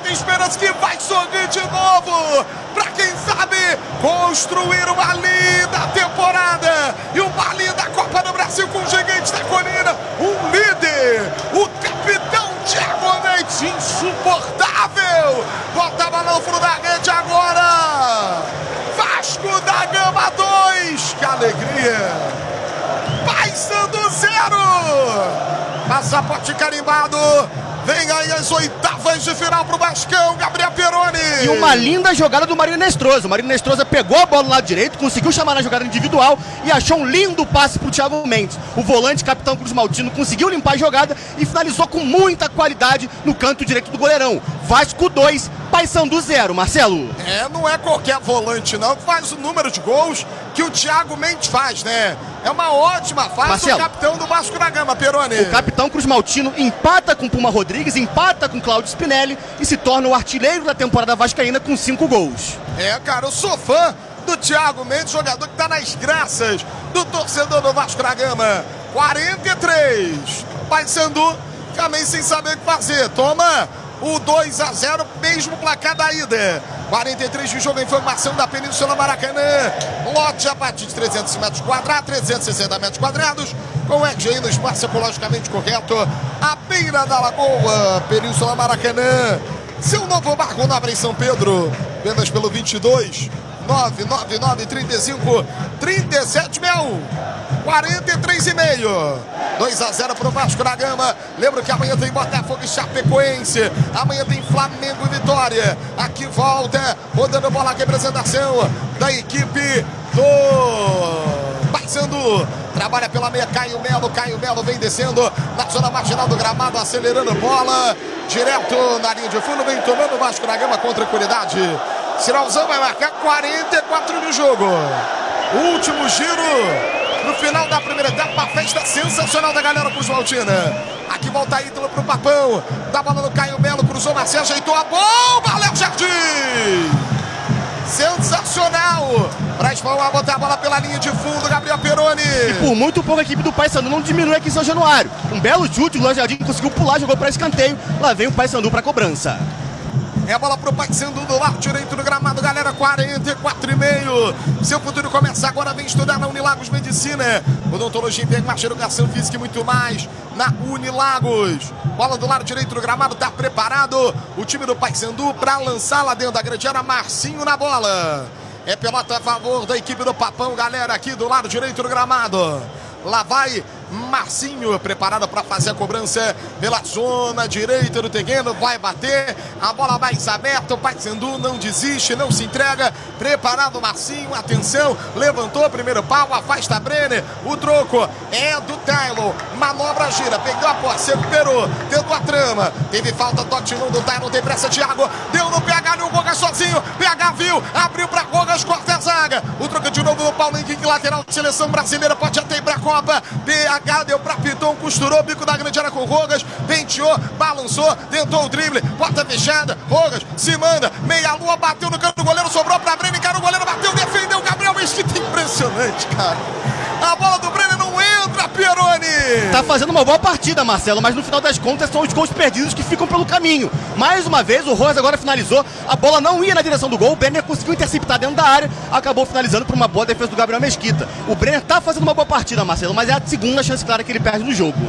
tem esperança que vai sorrir de novo. Pra quem sabe construir uma linda temporada e uma linda Copa do Brasil com o Gigante da Colina. Um líder, o capitão Thiago Mendes, insuportável. Bota a bola no fundo da rede agora. Vasco da Gama 2. Que alegria. Paysandu 0. Passaporte carimbado. Vem aí as oitavas de final pro Vascão, Gabriel Peroni. E uma linda jogada do Marino Nestroza. O Marino Nestroza pegou a bola no lado direito, conseguiu chamar na jogada individual e achou um lindo passe pro Thiago Mendes. O volante, capitão Cruz Maltino, conseguiu limpar a jogada e finalizou com muita qualidade no canto direito do goleirão. Vasco 2, Paysandu 0, Marcelo. Não é qualquer volante não que faz o número de gols que o Thiago Mendes faz, né? É uma ótima fase, Marcelo, do capitão do Vasco da Gama, Peroni. O capitão Cruz Maltino empata com Puma Rodrigues, empata com Cláudio Spinelli e se torna o artilheiro da temporada vascaína com 5 gols. Cara, eu sou fã do Thiago Mendes, jogador que tá nas graças do torcedor do Vasco da Gama. 43. Paysandu também sem saber o que fazer. Toma o 2-0, mesmo placar da ida. 43 de jogo, informação da Península Maracanã. Lote a partir de 300 metros quadrados, 360 metros quadrados, com EGI no espaço ecologicamente correto. A beira da Lagoa, Península Maracanã. Seu novo Barco Nobre em São Pedro. Vendas pelo 22 999 35 37 mil. 43,5. 2-0 pro Vasco da Gama. Lembro que amanhã tem Botafogo e Chapecoense. Amanhã tem Flamengo e Vitória. Aqui volta, rodando bola, a representação da equipe do Paysandu. Trabalha pela meia Caio Melo. Caio Melo vem descendo na zona marginal do gramado, acelerando bola. Direto na linha de fundo, vem tomando o Vasco da Gama com tranquilidade. Sinalzão vai marcar 44 de jogo. Último giro. No final da primeira etapa, a festa sensacional da galera Cruz Maltina. Aqui volta Ítalo pro Papão. Dá bola no Caio Melo, cruzou Marcelo, ajeitou a bomba. Léo Jardim. Sensacional. Pra espalhar, botar a bola pela linha de fundo, Gabriel Peroni. E por muito pouco a equipe do Paysandu não diminui aqui em São Januário. Um belo chute, o Léo Jardim conseguiu pular, jogou para escanteio. Lá vem o Paysandu para cobrança. É a bola pro Paysandu do lado direito do gramado, galera, 44,5. Seu futuro começa agora, vem estudar na Unilagos Medicina, odontologia, enfermagem, educação física e muito mais na Unilagos. Bola do lado direito do gramado, tá preparado o time do Paysandu para lançar lá dentro da grande área. Marcinho na bola. É pelota a favor da equipe do Papão, galera, aqui do lado direito do gramado. Lá vai Marcinho, preparado para fazer a cobrança pela zona direita do terreno. Vai bater, a bola mais aberta. O Paysandu não desiste, não se entrega. Preparado Marcinho, atenção, levantou, primeiro pau, afasta Brenner. O troco é do Taylor. Manobra, gira, pegou a posse, recuperou, tentou a trama. Teve falta, toque do Taylor, tem pressa, Thiago. Deu no PH, no Rogas sozinho. PH viu, abriu para Rogas, corta a zaga. O troco de novo no Paulo Henrique, lateral de seleção brasileira, pode até ir para a Copa. PH deu para Piton, costurou, bico da grande área com Rogas, penteou, balançou, tentou o drible, porta fechada, Rogas se manda, meia lua, bateu no canto do goleiro, sobrou para Brenner, cara, o goleiro bateu, defendeu, Gabriel Mesquita, impressionante, cara. A bola do Brenner não entra, Peroni. Tá fazendo uma boa partida, Marcelo, mas no final das contas são os gols perdidos que ficam pelo caminho. Mais uma vez, o Rojas agora finalizou, a bola não ia na direção do gol, o Brenner conseguiu interceptar dentro da área, acabou finalizando por uma boa defesa do Gabriel Mesquita. O Brenner tá fazendo uma boa partida, Marcelo, mas é a segunda chance clara que ele perde no jogo.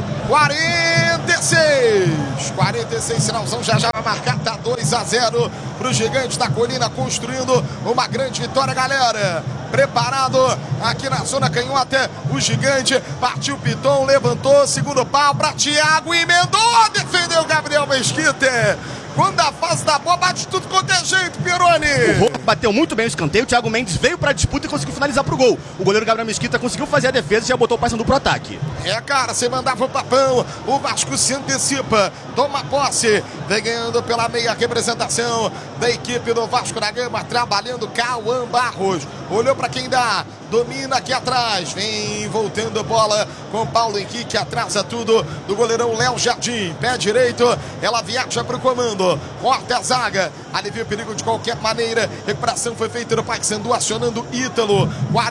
46, sinalzão já vai marcar, tá 2-0 pro Gigante da Colina, construindo uma grande vitória, galera. Preparado aqui na zona canhota, o Gigante partiu, Piton, levantou, segundo pau para Thiago, emendou, defendeu Gabriel Mesquita. Quando a fase da bola bate tudo quanto é jeito, Peroni. O Rojas bateu muito bem o escanteio, o Thiago Mendes veio para a disputa e conseguiu finalizar pro gol. O goleiro Gabriel Mesquita conseguiu fazer a defesa e já botou o Paysandu pro ataque. Cara, você mandava o Papão, o Vasco se antecipa, toma posse, vem ganhando pela meia representação da equipe do Vasco da Gama, trabalhando Cauã Barros, olhou para quem dá, domina aqui atrás, vem voltando a bola com Paulo Henrique, atrasa tudo do goleirão Léo Jardim, pé direito, ela viaja pro comando, corta a zaga, alivia o perigo de qualquer maneira. Recuperação foi feita no Paysandu, acionando Ítalo.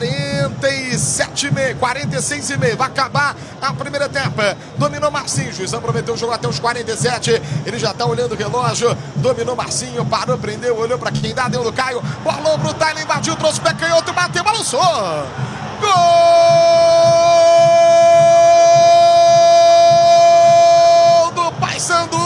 46,5. Vai acabar a primeira etapa. Dominou Marcinho. Juizão prometeu o jogo até os 47. Ele já tá olhando o relógio. Dominou Marcinho. Parou, prendeu, olhou pra quem dá, deu no Caio. Bolou pro Tyler, invadiu, trouxe o pé canhoto, bateu, balançou. Gol do Paysandu.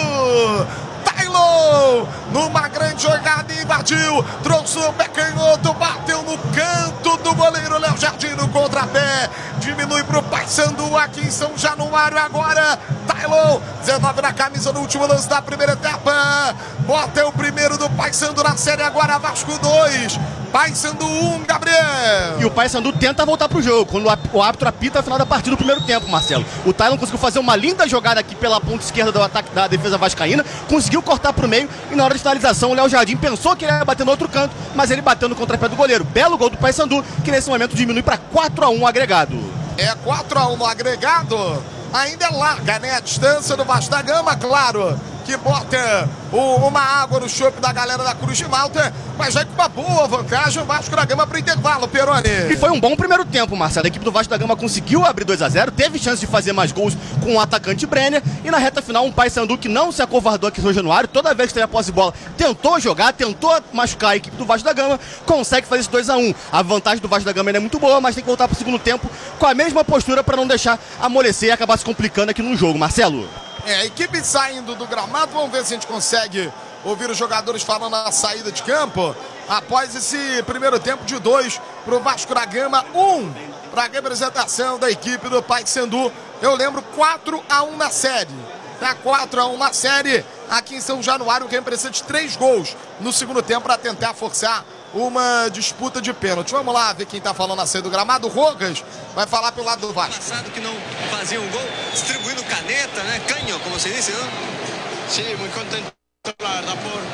Tailon, numa grande jogada, invadiu, trouxe o pé canhoto, bateu no canto do goleiro Léo Jardim no contrapé. Diminui pro Paysandu aqui em São Januário agora. Tailon, 19 na camisa no último lance da primeira etapa. Bota o primeiro do Paysandu na série agora, Vasco 2. Paysandu 1, Gabriel. E o Paysandu tenta voltar pro jogo, quando o árbitro apita a final da partida no primeiro tempo, Marcelo. O Tailon conseguiu fazer uma linda jogada aqui pela ponta esquerda do ataque da defesa vascaína, conseguiu cortar pro meio e na hora de finalização o Léo Jardim pensou que ele ia bater no outro canto, mas ele bateu no contrapé do goleiro. Belo gol do Paysandu, que nesse momento diminui para 4-1 o agregado. É 4-1 no agregado. Ainda é larga, né? A distância do Vasco da Gama, claro, que bota uma água no chope da galera da Cruz de Malta, mas já com uma boa vantagem o Vasco da Gama para o intervalo, Peroni. E foi um bom primeiro tempo, Marcelo. A equipe do Vasco da Gama conseguiu abrir 2-0, teve chance de fazer mais gols com o atacante Brenner, e na reta final um Paysandu que não se acovardou aqui no Januário, toda vez que teve a posse de bola, tentou jogar, tentou machucar a equipe do Vasco da Gama, consegue fazer esse 2-1. A vantagem do Vasco da Gama ainda é muito boa, mas tem que voltar para o segundo tempo com a mesma postura para não deixar amolecer e acabar se complicando aqui no jogo, Marcelo. A equipe saindo do gramado, vamos ver se a gente consegue ouvir os jogadores falando na saída de campo, após esse primeiro tempo de 2 para o Vasco da Gama, 1 para a representação da equipe do Paysandu. Eu lembro 4-1 na série, tá? 4-1 na série aqui em São Januário, que precisa de 3 gols no segundo tempo para tentar forçar uma disputa de pênalti. Vamos lá ver quem tá falando na saída do gramado. O Rogas vai falar pelo lado do Vasco. Passado que não fazia um gol, distribuindo caneta, né? Canho, como se diz, não? Sí, muy contento, la verdad,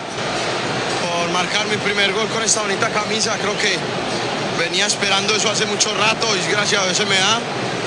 por marcar mi primer gol con esta bonita camisa. Creo que venía esperando eso hace mucho rato y gracias a Dios se me da.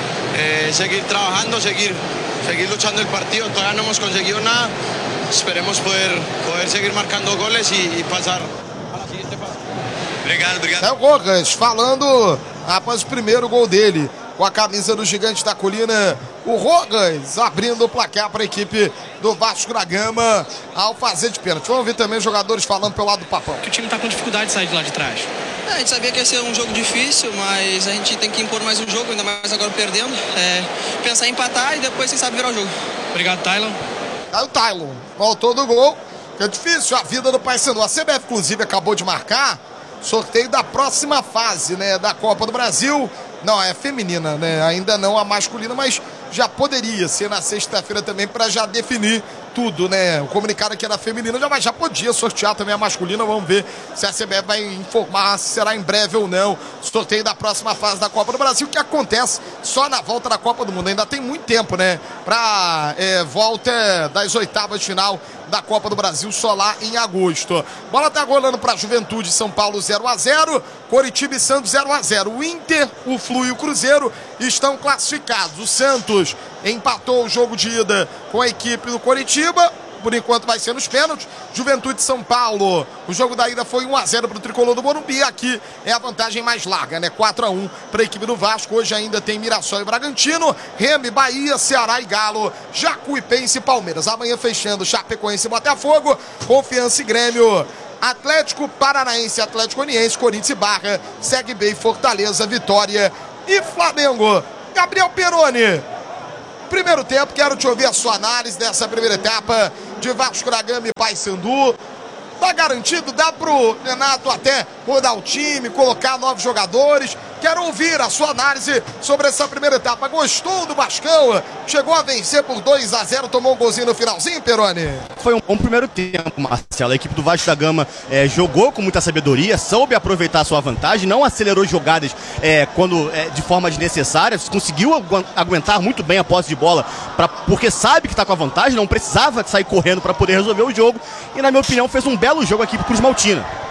Seguir trabajando, seguir luchando el partido. Todavía no hemos conseguido nada. Esperemos poder seguir marcando goles y pasar a la siguiente fase. Obrigado. É o Rogas falando após o primeiro gol dele com a camisa do Gigante da Colina. O Rogas abrindo o placar para a equipe do Vasco da Gama ao fazer de pênalti. Vamos ver também os jogadores falando pelo lado do Papão. Que o time está com dificuldade de sair de lá de trás. A gente sabia que ia ser um jogo difícil, mas a gente tem que impor mais um jogo, ainda mais agora perdendo. Pensar em empatar e depois, quem sabe, virar o jogo. Obrigado, Tailon. Aí o Tailon voltou do gol. É difícil a vida do Paysandu. A CBF, inclusive, acabou de marcar sorteio da próxima fase, né, da Copa do Brasil. Não, é feminina, né? Ainda não a masculina, mas já poderia ser na sexta-feira também para já definir tudo, né? O comunicado aqui era feminino, já podia sortear também a masculina. Vamos ver se a CBF vai informar se será em breve ou não. Sorteio da próxima fase da Copa do Brasil, que acontece só na volta da Copa do Mundo. Ainda tem muito tempo, né? Para volta das oitavas de final da Copa do Brasil, só lá em agosto. Bola tá rolando para Juventude São Paulo 0-0, Coritiba e Santos 0-0. O Inter, o Flu e o Cruzeiro estão classificados. O Santos empatou o jogo de ida com a equipe do Coritiba. Por enquanto vai ser nos pênaltis. Juventude São Paulo, o jogo da ida foi 1-0 para o tricolor do Morumbi. Aqui é a vantagem mais larga, né? 4-1 para a equipe do Vasco. Hoje ainda tem Mirassol e Bragantino, Remy, Bahia, Ceará e Galo, Jacuipense e Palmeiras. Amanhã fechando Chapecoense e Botafogo, Confiança e Grêmio, Atlético Paranaense, Atlético Goianiense, Corinthians e Barra, Segue B e Fortaleza, Vitória e Flamengo. Gabriel Peroni, primeiro tempo, quero te ouvir a sua análise dessa primeira etapa de Vasco da Gama e Paysandu. Tá garantido? Dá pro Renato até mudar o time, colocar novos jogadores? Quero ouvir a sua análise sobre essa primeira etapa. Gostou do Vascão? Chegou a vencer por 2-0, tomou um golzinho no finalzinho, Peroni? Foi um bom primeiro tempo, Marcelo. A equipe do Vasco da Gama jogou com muita sabedoria, soube aproveitar a sua vantagem, não acelerou jogadas quando de forma desnecessária, conseguiu aguentar muito bem a posse de bola, porque sabe que está com a vantagem, não precisava sair correndo para poder resolver o jogo, e na minha opinião fez um belo jogo aqui pro Cruz Maltina.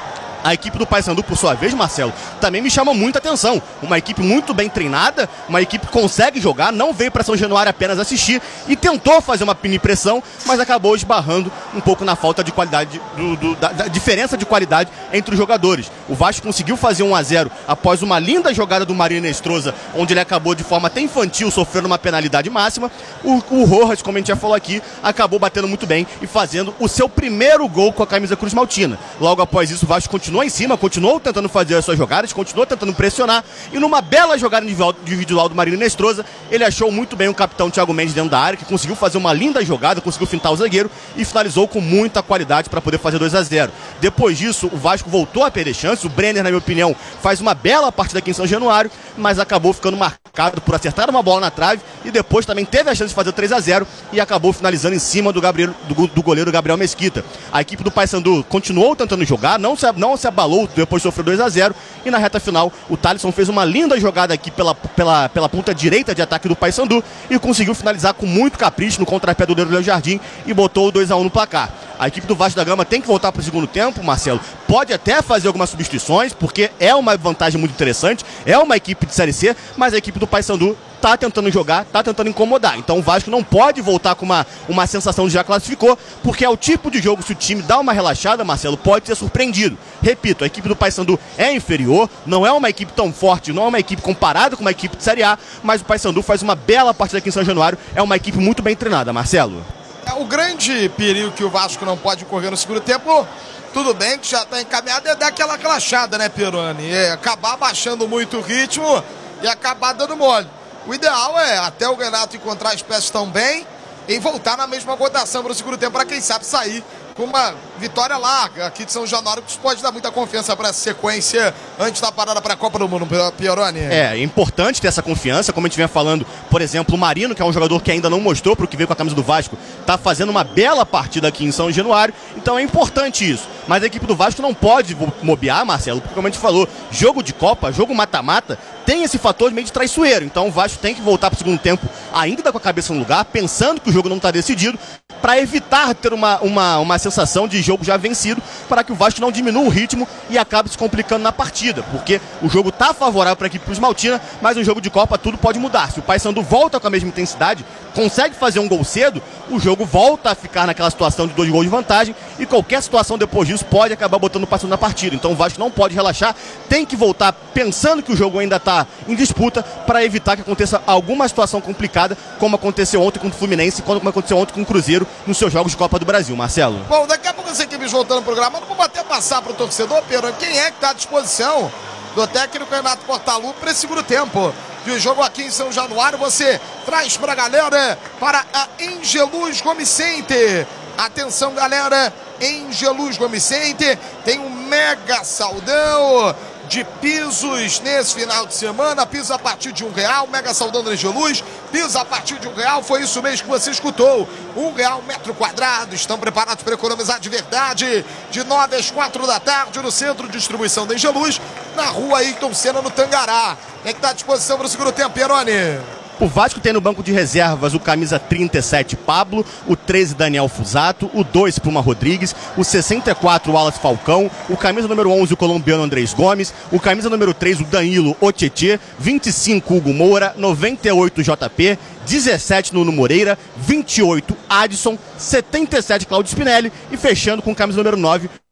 A equipe do Paysandu, por sua vez, Marcelo, também me chama muita atenção. Uma equipe muito bem treinada, uma equipe que consegue jogar, não veio para São Januário apenas assistir e tentou fazer uma mini pressão, mas acabou esbarrando um pouco na falta de qualidade, da diferença de qualidade entre os jogadores. O Vasco conseguiu fazer 1-0 após uma linda jogada do Marinho Nestroza, onde ele acabou de forma até infantil, sofrendo uma penalidade máxima. O Rojas, como a gente já falou aqui, acabou batendo muito bem e fazendo o seu primeiro gol com a camisa Cruz Maltina. Logo após isso, o Vasco continuou em cima, continuou tentando fazer as suas jogadas, continuou tentando pressionar, e numa bela jogada individual do Marinho Nestroza, ele achou muito bem o capitão Thiago Mendes dentro da área, que conseguiu fazer uma linda jogada, conseguiu fintar o zagueiro e finalizou com muita qualidade para poder fazer 2-0. Depois disso, o Vasco voltou a perder chances. O Brenner, na minha opinião, faz uma bela partida aqui em São Januário, mas acabou ficando marcado por acertar uma bola na trave e depois também teve a chance de fazer 3-0 e acabou finalizando em cima do goleiro Gabriel Mesquita. A equipe do Paysandu continuou tentando jogar, não se abalou, depois sofreu 2-0 e na reta final o Thalisson fez uma linda jogada aqui pela ponta direita de ataque do Paysandu e conseguiu finalizar com muito capricho no contrapé do goleiro Léo Jardim e botou o 2-1 no placar. A equipe do Vasco da Gama tem que voltar para o segundo tempo, Marcelo. Pode até fazer algumas substituições, porque é uma vantagem muito interessante, é uma equipe de Série C, mas a equipe do Paysandu está tentando jogar, está tentando incomodar. Então o Vasco não pode voltar com uma sensação de já classificou, porque é o tipo de jogo, se o time dá uma relaxada, Marcelo, pode ser surpreendido. Repito, a equipe do Paysandu é inferior, não é uma equipe tão forte, não é uma equipe comparada com uma equipe de Série A, mas o Paysandu faz uma bela partida aqui em São Januário, é uma equipe muito bem treinada, Marcelo. O grande perigo que o Vasco não pode correr no segundo tempo, tudo bem que já está encaminhado, é dar aquela relaxada, né, Pironi? É acabar baixando muito o ritmo e acabar dando mole. O ideal é até o Renato encontrar as peças tão bem em voltar na mesma rotação para o segundo tempo, para quem sabe sair com uma vitória larga aqui de São Januário, que isso pode dar muita confiança para essa sequência antes da parada para a Copa do Mundo, Pieroni. É importante ter essa confiança, como a gente vinha falando, por exemplo, o Marino, que é um jogador que ainda não mostrou para o que veio com a camisa do Vasco, está fazendo uma bela partida aqui em São Januário, então é importante isso. Mas a equipe do Vasco não pode mobiar, Marcelo, porque como a gente falou, jogo de Copa, jogo mata-mata, tem esse fator meio de traiçoeiro, então o Vasco tem que voltar para o segundo tempo, ainda com a cabeça no lugar, pensando que o jogo não está decidido, para evitar ter uma sensação de jogo já vencido, para que o Vasco não diminua o ritmo e acabe se complicando na partida, porque o jogo está favorável para a equipe Cruz Maltina, mas no jogo de Copa tudo pode mudar. Se o Paysandu volta com a mesma intensidade, consegue fazer um gol cedo, o jogo volta a ficar naquela situação de 2 gols de vantagem e qualquer situação depois disso pode acabar botando o Paysandu na partida. Então o Vasco não pode relaxar, tem que voltar pensando que o jogo ainda está em disputa para evitar que aconteça alguma situação complicada, como aconteceu ontem com o Fluminense, como aconteceu ontem com o Cruzeiro nos seus jogos de Copa do Brasil, Marcelo. Bom, daqui a pouco as equipes voltando no programa, não vou até passar para o torcedor, Pedro, quem é que está à disposição do técnico Renato Portaluppi para esse segundo tempo de jogo aqui em São Januário. Você traz para a galera, para a Angelus Gomes Center. Atenção, galera, Angelus Gomes Center tem um mega saldão de pisos nesse final de semana, pisos a partir de R$1, mega saldão da Angelus, pisos a partir de R$1, foi isso mesmo que você escutou, R$1 metro quadrado, estão preparados para economizar de verdade, de 9 às 4 da tarde no centro de distribuição da Angelus, na rua Ayrton Senna, no Tangará. Tem que estar à disposição para o segundo tempo, Pieroni. O Vasco tem no banco de reservas o camisa 37 Pablo, o 13 Daniel Fusato, o 2 Puma Rodrigues, o 64 Wallace Falcão, o camisa número 11 o colombiano Andrés Gomes, o camisa número 3 o Danilo Otetê, 25 Hugo Moura, 98 JP, 17 Nuno Moreira, 28 Adson, 77 Claudio Spinelli e fechando com o camisa número 9